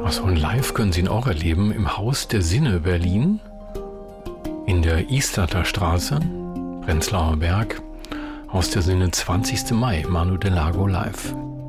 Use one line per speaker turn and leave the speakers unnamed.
Achso, und live können Sie ihn auch erleben im Haus der Sinne Berlin, in der Istatter Straße, Prenzlauer Berg. Haus der Sinne, 20. Mai, Manu Delago live.